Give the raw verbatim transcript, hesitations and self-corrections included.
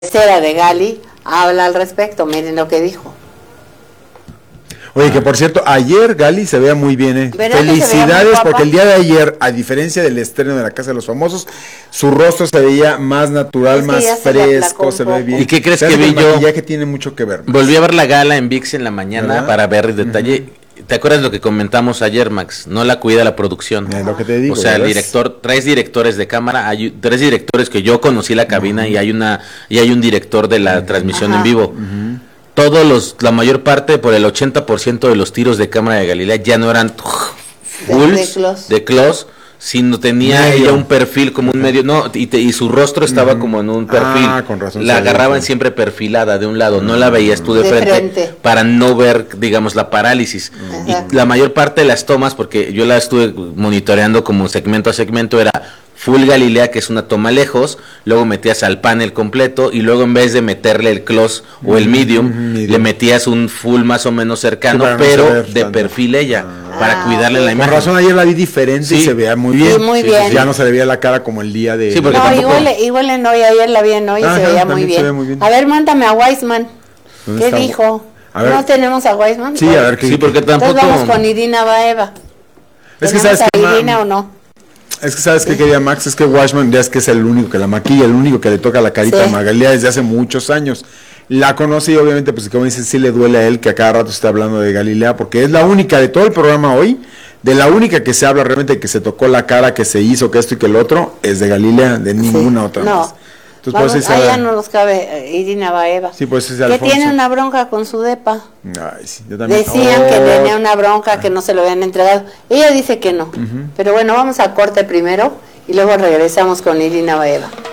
cabecera de Gali habla al respecto, miren lo que dijo. Oye, que por cierto, ayer Gali se veía muy bien, ¿eh? Felicidades, porque el día de ayer, a diferencia del estreno de La Casa de los Famosos, su rostro se veía más natural, es más fresco, se ve bien. ¿Y qué crees que vi el yo? El maquillaje tiene mucho que ver, Max. Volví a ver la gala en V I X en la mañana, ¿verdad?, para ver el detalle. Uh-huh. ¿Te acuerdas lo que comentamos ayer, Max? No la cuida la producción. Es lo que te digo. O sea, ¿ves? El director, tres directores de cámara, hay tres directores que yo conocí la cabina, uh-huh, y hay una y hay un director de la uh-huh. transmisión, ajá, en vivo. Uh-huh. Todos los, la mayor parte, por el ochenta por ciento de los tiros de cámara de Galilea ya no eran full de close, sino tenía medio. Ella un perfil como un medio, no, y, te, y su rostro estaba uh-huh. como en un perfil. Ah, con razón. La agarraban bien. Siempre perfilada de un lado, no la veías tú de, de frente, frente para no ver, digamos, la parálisis. Uh-huh. Y la mayor parte de las tomas, porque yo la estuve monitoreando como segmento a segmento, era full Galilea, que es una toma lejos, luego metías al panel completo y luego en vez de meterle el close o el medium, mm-hmm. le metías un full más o menos cercano, sí, pero no de tanto. Perfil ella, ah, para cuidarle okay. la imagen. Por razón ayer la vi diferente, sí, y se veía muy bien. Sí, muy bien. Sí, ya no se le veía la cara como el día de... Sí, porque no, tampoco... igual, igual en hoy, ayer la vi en hoy, ah, y se, veía muy bien. se ve muy bien. A ver, mándame a Weissman. ¿Qué está? Dijo? A ver. ¿No tenemos a Weissman? Sí, a ver. ¿qué? Sí, porque tampoco... Entonces vamos con Irina Baeva. Es que sabes a que Irina o no? Es que sabes sí. que quería Max, es que Washman ya es que es el único que la maquilla, el único que le toca la carita, sí, a Magalía desde hace muchos años. La conoce y obviamente, pues como dices, sí le duele a él que a cada rato esté hablando de Galilea, porque es la única de todo el programa hoy, de la única que se habla realmente, que se tocó la cara, que se hizo, que esto y que el otro, es de Galilea, de ninguna sí. otra no. más. Entonces, Vamos, pues, allá no nos cabe Irina Baeva. Sí, pues es que Alfonso. Tiene una bronca con su depa. Ay, sí, yo también. Decían oh. que tenía una bronca, que no se lo habían entregado. Ella dice que no. Uh-huh. Pero bueno, vamos a corte primero y luego regresamos con Irina Baeva.